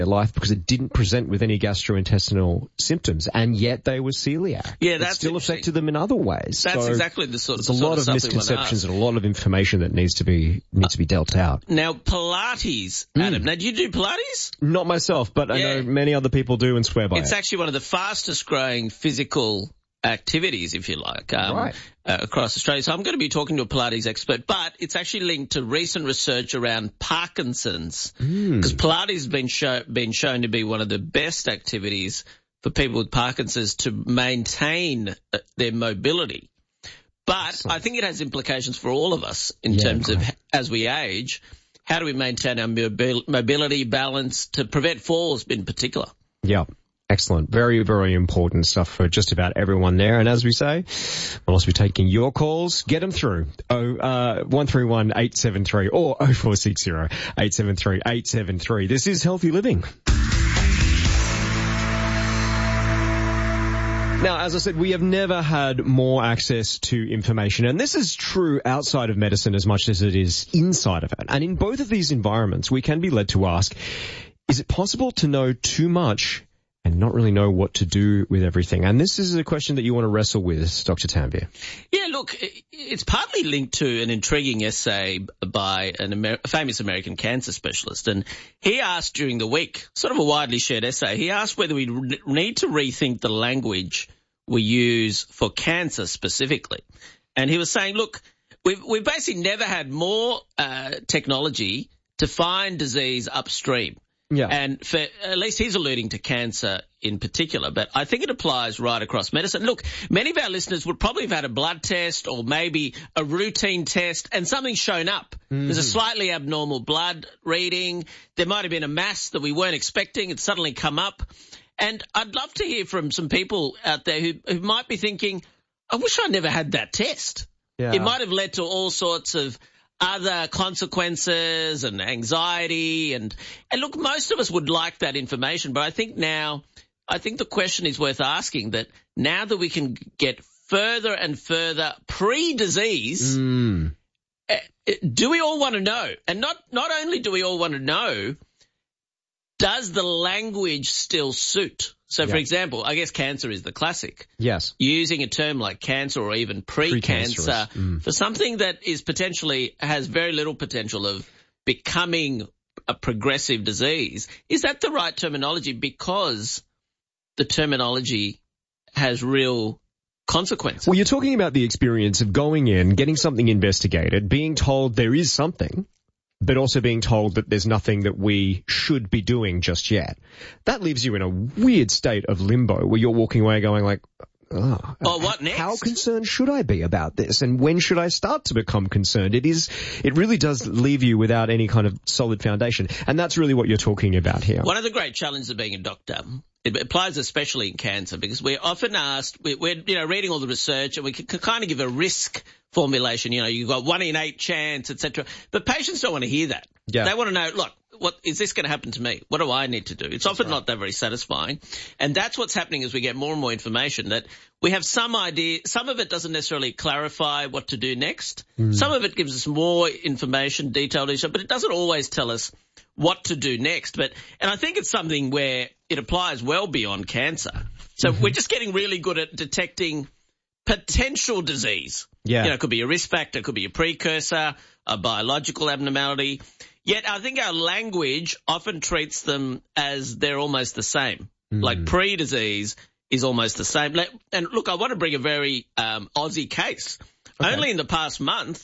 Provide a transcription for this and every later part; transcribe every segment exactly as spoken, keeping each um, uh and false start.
their life because it didn't present with any gastrointestinal symptoms, and yet they were celiac. Yeah, that's it still affected them in other ways. That's so exactly the sort of There's a lot of misconceptions and a lot of information that needs to be needs to be dealt out. Now, Pilates, Adam. Mm. Now, do you do Pilates? Not myself, but yeah. I know many other people do and swear by it's it. It's actually one of the fastest growing physical activities, if you like, um, right. uh, across Australia. So I'm going to be talking to a Pilates expert, but it's actually linked to recent research around Parkinson's, because mm. Pilates has been, show, been shown to be one of the best activities for people with Parkinson's to maintain their mobility. But Excellent. I think it has implications for all of us in yeah, terms right. of as we age, how do we maintain our mobil- mobility balance to prevent falls in particular? Yeah. Excellent. Very, very important stuff for just about everyone there. And as we say, we'll also be taking your calls. Get them through. Oh, uh, one three one eight seven three or oh four six zero eight seven three eight seven three. This is Healthy Living. Now, as I said, we have never had more access to information, and this is true outside of medicine as much as it is inside of it. And in both of these environments, we can be led to ask, is it possible to know too much and not really know what to do with everything? And this is a question that you want to wrestle with, Doctor Tanvir. Yeah, look, it's partly linked to an intriguing essay by an Amer- a famous American cancer specialist. And he asked during the week, sort of a widely shared essay, he asked whether we re- need to rethink the language we use for cancer specifically. And he was saying, look, we've, we've basically never had more uh, technology to find disease upstream. Yeah. And for, at least he's alluding to cancer in particular, but I think it applies right across medicine. Look, many of our listeners would probably have had a blood test or maybe a routine test and something's shown up. Mm-hmm. There's a slightly abnormal blood reading. There might have been a mass that we weren't expecting. It's suddenly come up. And I'd love to hear from some people out there who, who might be thinking, I wish I never had that test. Yeah. It might have led to all sorts of other consequences and anxiety. And, and look, most of us would like that information, but I think now, I think the question is worth asking that now that we can get further and further pre-disease, mm. uh, do we all want to know? And not, not only do we all want to know, does the language still suit? So, for yeah. example, I guess cancer is the classic. Yes. Using a term like cancer or even pre-cancer mm. for something that is potentially has very little potential of becoming a progressive disease. Is that the right terminology? Because the terminology has real consequences. Well, you're talking about the experience of going in, getting something investigated, being told there is something, but also being told that there's nothing that we should be doing just yet. That leaves you in a weird state of limbo where you're walking away going like, oh, oh what next? How concerned should I be about this? And when should I start to become concerned? It is, it really does leave you without any kind of solid foundation. And that's really what you're talking about here. One of the great challenges of being a doctor, it applies especially in cancer, because we're often asked, we're, you know, reading all the research and we can kind of give a risk formulation. You know, you've got one in eight chance, et cetera. But patients don't want to hear that. Yeah. They want to know, look, what is this going to happen to me? What do I need to do? It's often right. not that very satisfying. And that's what's happening as we get more and more information, that we have some idea. Some of it doesn't necessarily clarify what to do next. Mm. Some of it gives us more information, detailed information, but it doesn't always tell us what to do next. But, and I think it's something where it applies well beyond cancer. So mm-hmm. we're just getting really good at detecting potential disease. Yeah. You know, it could be a risk factor, it could be a precursor, a biological abnormality. Yet I think our language often treats them as they're almost the same. Mm. Like pre-disease is almost the same. And look, I want to bring a very um, Aussie case. Okay. Only in the past month,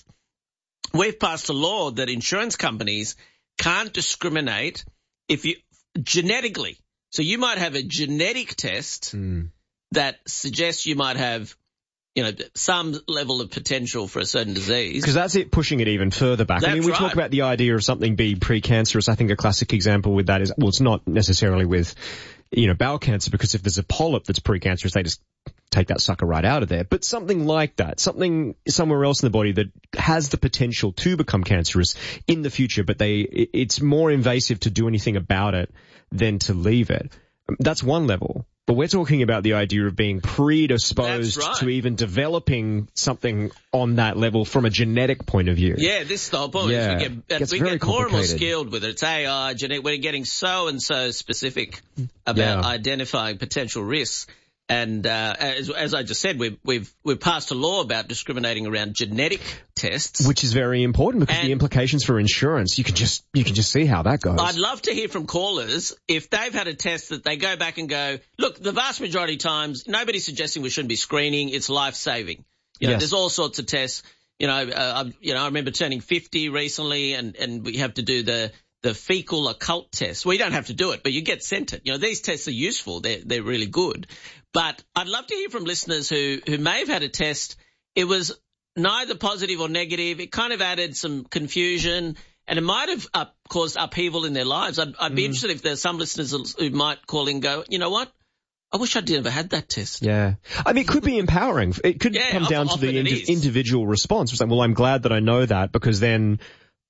we've passed a law that insurance companies can't discriminate if you genetically. So you might have a genetic test mm. that suggests you might have, you know, some level of potential for a certain disease. Because that's it pushing it even further back. That's I mean, we right. talk about the idea of something being precancerous. I think a classic example with that is, well, it's not necessarily with, you know, bowel cancer, because if there's a polyp that's precancerous, they just take that sucker right out of there. But something like that, something somewhere else in the body that has the potential to become cancerous in the future, but they, it's more invasive to do anything about it than to leave it. That's one level. But we're talking about the idea of being predisposed That's right. to even developing something on that level from a genetic point of view. Yeah, this is the whole point. Yeah. We get, Gets we very get more and more complicated. skilled with it. It's A I, genetic. We're getting so and so specific about Yeah. identifying potential risks. And uh, as, as I just said, we've we've we've passed a law about discriminating around genetic tests. Which is very important because And- the implications for insurance, you can just you can just see how that goes. I'd love to hear from callers if they've had a test that they go back and go, look, the vast majority of times, nobody's suggesting we shouldn't be screening. It's life-saving. You know, Yes. there's all sorts of tests. You know, uh, I'm- you know, I remember turning fifty recently, and, and we have to do the the fecal occult test. Well, you don't have to do it, but you get sent it. You know, these tests are useful. They're they're really good. But I'd love to hear from listeners who who may have had a test. It was neither positive or negative. It kind of added some confusion, and it might have up, caused upheaval in their lives. I'd, I'd be interested if there's some listeners who might call in and go, you know what? I wish I'd never had that test. Yeah. I mean, it could be empowering. It could Yeah, come often- down to the often it indi- is. individual response. It's like, well, I'm glad that I know that because then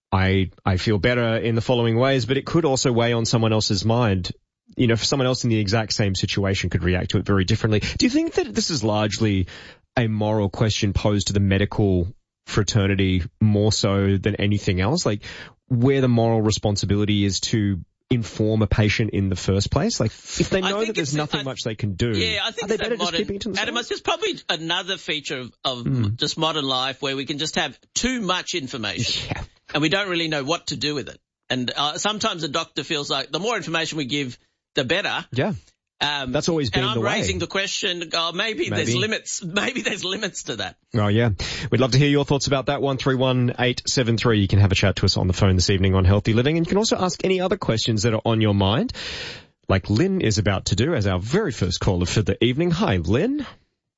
I I feel better in the following ways, but it could also weigh on someone else's mind. You know, if someone else in the exact same situation could react to it very differently. Do you think that this is largely a moral question posed to the medical fraternity more so than anything else? Like, where the moral responsibility is to inform a patient in the first place? Like, if they I know think that there's it's- nothing I- much they can do, Yeah, I think are they it's that better just modern, keeping it to themselves? Adam, it's just probably another feature of, of Mm. just modern life where we can just have too much information. Yeah. And we don't really know what to do with it. And uh, sometimes a doctor feels like the more information we give, the better. Yeah. Um, That's always been and I'm the way. raising the question, oh, maybe, there's Maybe. limits. Maybe there's limits to that. Oh, yeah. We'd love to hear your thoughts about that. one three one eight seven three. You can have a chat to us on the phone this evening on Healthy Living. And you can also ask any other questions that are on your mind, like Lynn is about to do as our very first caller for the evening. Hi, Lynn.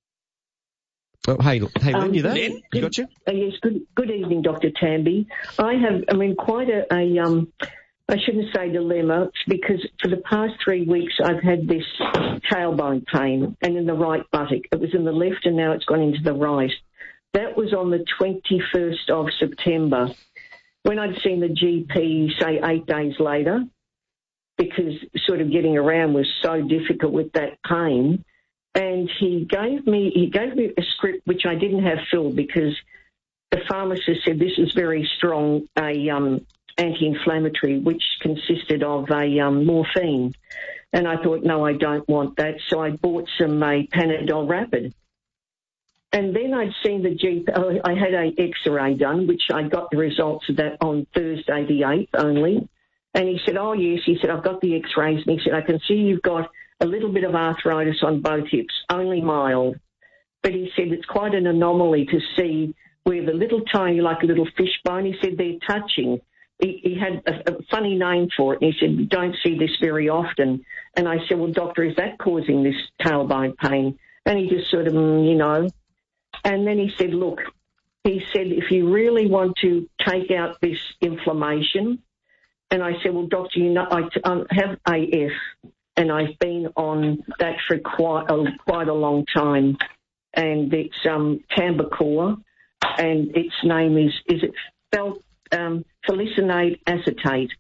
Oh, hey, hey, Lynn, Um, you there? Lynn? You got you? Uh, yes, good, good evening, Doctor Tamby. I have, I mean, quite a, a um, I shouldn't say dilemma, because for the past three weeks I've had this tailbone pain, and in the right buttock. It was in the left and now it's gone into the right. That was on the twenty-first of September. When I'd seen the G P, say, eight days later, because sort of getting around was so difficult with that pain, and he gave me he gave me a script which I didn't have filled because the pharmacist said this is very strong, a um, anti-inflammatory, which consisted of a um, morphine. And I thought, no, I don't want that. So I bought some uh, Panadol Rapid. And then I'd seen the G P. Oh, I had a X-ray done, which I got the results of that on Thursday the eighth only. And he said, oh, yes. He said, I've got the X-rays. And he said, I can see you've got a little bit of arthritis on both hips, only mild. But he said it's quite an anomaly to see where the little tiny, like a little fish bone, he said they're touching. He, he had a, a funny name for it, and he said, we don't see this very often. And I said, well, doctor, is that causing this tailbone pain? And he just sort of, mm, you know. And then he said, look, he said, if you really want to take out this inflammation, and I said, well, doctor, you know, I t- um, have A F, and I've been on that for quite a, quite a long time, and it's um, Cambacor, and its name is, is it spelled um, felicinate acetate?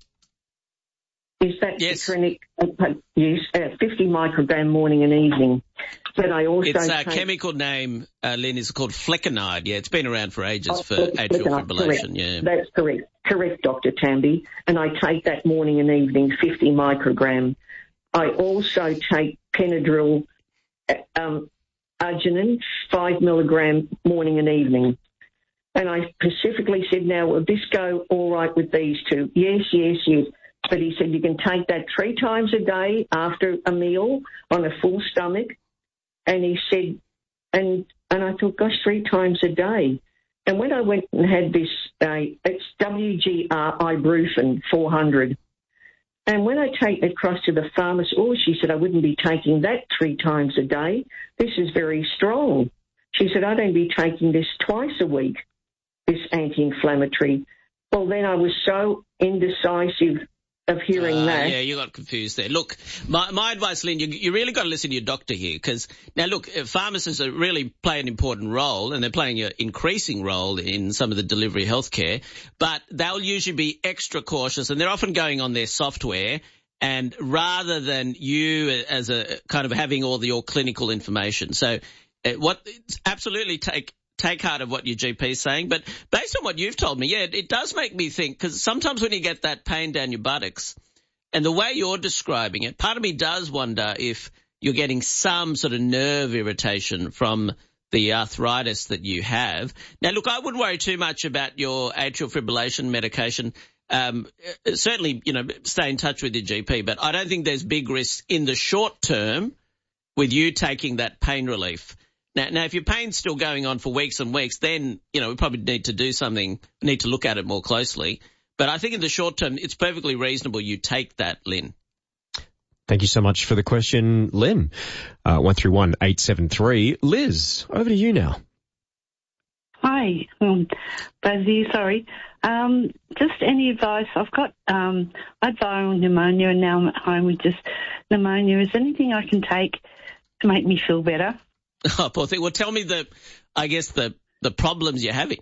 Is that Yes. correct? Uh, yes, uh, fifty microgram morning and evening. But I also Its uh, take... chemical name, uh, Lynn, is called flecainide. Yeah, it's been around for ages Oh, for that's atrial correct. fibrillation. Yeah. That's correct. Correct, Doctor Tamby. And I take that morning and evening, fifty microgram. I also take Benadryl, um, arginine, five milligram morning and evening. And I specifically said, now, will this go all right with these two? Yes, yes, yes. But he said you can take that three times a day after a meal on a full stomach. And he said, and and I thought, gosh, three times a day. And when I went and had this, uh, it's W G R ibuprofen four hundred. And when I take it across to the pharmacist, oh, she said, I wouldn't be taking that three times a day. This is very strong. She said, I'd only be taking this twice a week, this anti-inflammatory. Well, then I was so indecisive of hearing Uh, that. Yeah, you got confused there. Look, my, my advice, Lynn, you, you really got to listen to your doctor here, because now look, uh, pharmacists are really play an important role, and they're playing an increasing role in some of the delivery healthcare, but they'll usually be extra cautious, and they're often going on their software, and rather than you as a kind of having all the, your clinical information. So uh, what absolutely take take heart of what your G P is saying. But based on what you've told me, yeah, it, it does make me think, because sometimes when you get that pain down your buttocks and the way you're describing it, part of me does wonder if you're getting some sort of nerve irritation from the arthritis that you have. Now, look, I wouldn't worry too much about your atrial fibrillation medication. Um, certainly, you know, stay in touch with your G P, but I don't think there's big risks in the short term with you taking that pain relief. Now, now, if your pain's still going on for weeks and weeks, then, you know, we probably need to do something, need to look at it more closely. But I think in the short term, it's perfectly reasonable you take that, Lynn. Thank you so much for the question, Lynn. Uh, one three one eight seven three. Liz, over to you now. Hi, um, Buzzy, sorry. Um, just any advice? I've got, um, I had viral pneumonia and now I'm at home with just pneumonia. Is there anything I can take to make me feel better? Oh, poor thing. Well, tell me the, I guess the, the problems you're having.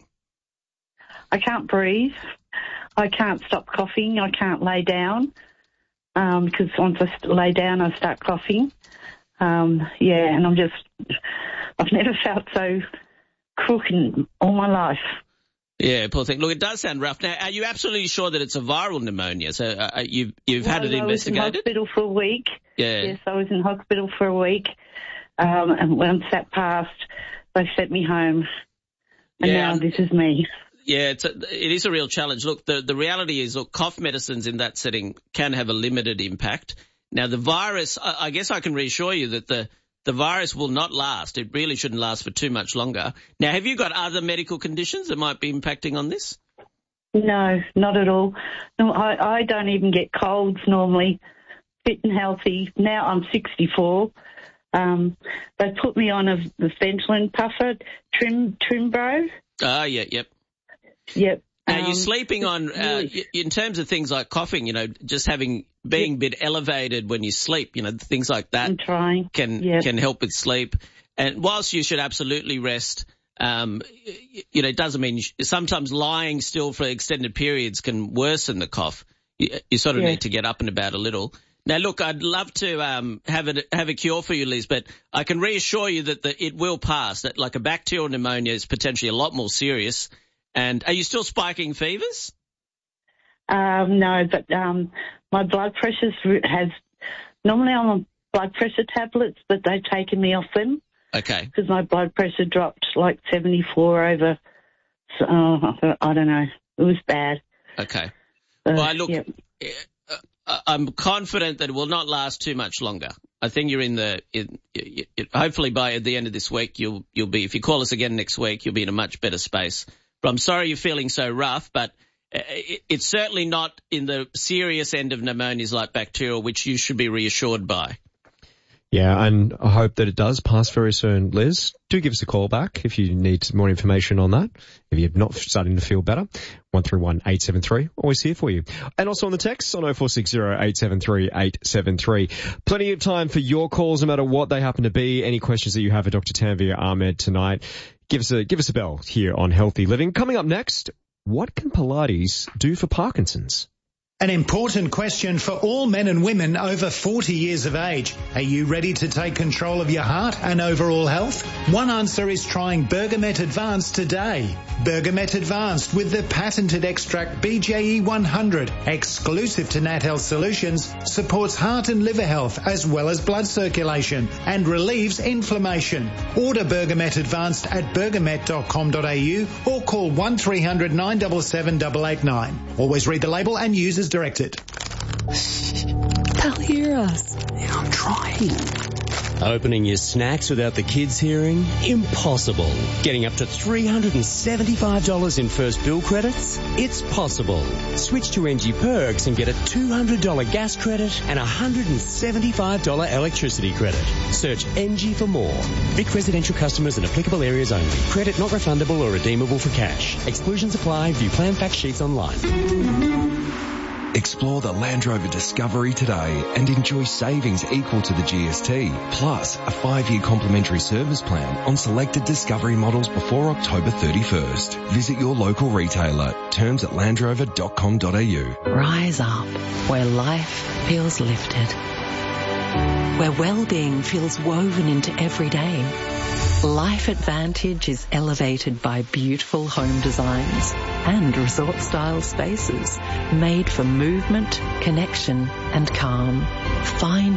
I can't breathe. I can't stop coughing. I can't lay down. Um, because once I lay down, I start coughing. Um, yeah, and I'm just, I've never felt so crook in all my life. Yeah, poor thing. Look, it does sound rough. Now, are you absolutely sure that it's a viral pneumonia? So uh, you've you've well, had it investigated? I was in hospital for a week. Yeah. Yes, I was in hospital for a week. Um, and once that passed, they sent me home. And yeah. now this is me. Yeah, it's a, it is a real challenge. Look, the, the reality is, look, cough medicines in that setting can have a limited impact. Now, the virus, I, I guess I can reassure you that the, the virus will not last. It really shouldn't last for too much longer. Now, have you got other medical conditions that might be impacting on this? No, not at all. No, I, I don't even get colds normally, fit and healthy. Now I'm sixty-four. Um, they put me on a the Ventolin puffer, Trim, Trimbro. Ah, yeah, yep. Yep. Now, um, you're sleeping on, uh, in terms of things like coughing, you know, just having, being yep. a bit elevated when you sleep, you know, things like that I'm trying. can, yep. can help with sleep. And whilst you should absolutely rest, um, you know, it doesn't mean, you, sometimes lying still for extended periods can worsen the cough. You, you sort of yeah. need to get up and about a little. Now, look, I'd love to um, have a have a cure for you, Liz, but I can reassure you that the, it will pass. That like a bacterial pneumonia is potentially a lot more serious. And are you still spiking fevers? Um, no, but um, my blood pressure has normally I'm on blood pressure tablets, but they've taken me off them. Okay. Because my blood pressure dropped like seventy-four over. Oh, I don't know. It was bad. Okay. Uh, well, I look. Yep. I'm confident that it will not last too much longer. I think you're in the, in, it, hopefully by at the end of this week, you'll, you'll be, if you call us again next week, you'll be in a much better space. But I'm sorry you're feeling so rough, but it, it's certainly not in the serious end of pneumonias like bacterial, which you should be reassured by. Yeah, and I hope that it does pass very soon, Liz. Do give us a call back if you need more information on that. If you're not starting to feel better, one three one eight seven three, always here for you. And also on the text on oh four six oh eight seven three eight seven three. Plenty of time for your calls, no matter what they happen to be. Any questions that you have for Doctor Tanveer Ahmed tonight, give us a, give us a bell here on Healthy Living. Coming up next, what can Pilates do for Parkinson's? An important question for all men and women over forty years of age. Are you ready to take control of your heart and overall health? One answer is trying Bergamet Advanced today. Bergamet Advanced with the patented extract B J E one hundred, exclusive to Nat Health Solutions, supports heart and liver health as well as blood circulation and relieves inflammation. Order Bergamet Advanced at bergamet dot com dot a u or call one three hundred nine seven seven eight eight nine. Always read the label and use as directed. They'll hear us. Yeah, I'm trying. Opening your snacks without the kids hearing? Impossible. Getting up to three hundred seventy-five dollars in first bill credits? It's possible. Switch to N G Perks and get a two hundred dollars gas credit and a one hundred seventy-five dollars electricity credit. Search N G for more. Vic residential customers in applicable areas only. Credit not refundable or redeemable for cash. Exclusions apply. View plan fact sheets online. Explore the Land Rover Discovery today and enjoy savings equal to the G S T, plus a five-year complimentary service plan on selected Discovery models before October thirty-first. Visit your local retailer. Terms at land rover dot com dot a u. Rise up, where life feels lifted, where well-being feels woven into every day. Life Advantage is elevated by beautiful home designs and resort-style spaces made for movement, connection and calm. Find